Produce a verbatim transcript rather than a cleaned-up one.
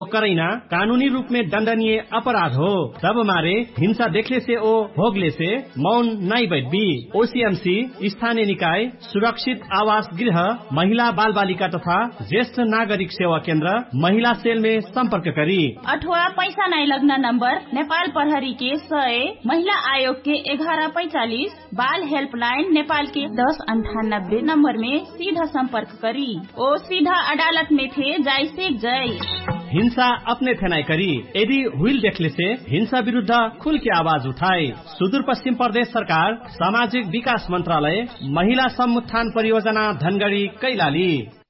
करैना कानूनी रूप में दंडनीय अपराध हो। तब मारे हिंसा देखले से ओ भोगले से मौन नहीं बैठबी। ओसीएमसी स्थानीय निकाय सुरक्षित आवास गृह महिला बाल बालिका तथा ज्येष्ठ नागरिक सेवा केंद्र महिला सेल में संपर्क करी। अथवा पैसा नहीं लगना नंबर नेपाल प्रहरी के सय महिला आयोग के ग्यारह पैंतालीस बाल हेल्पलाइन नेपाल के दस अंठानब्बे नंबर में सीधा संपर्क करी। ओ सीधा अदालत में थे जाय से जय। हिंसा अपने थे नहीं करी। यदि हुईल देखले से हिंसा विरुद्ध खुल के आवाज उठाए। सुदूर पश्चिम प्रदेश सरकार सामाजिक विकास मंत्रालय महिला समुत्थान परियोजना धनगढ़ी कैलाली।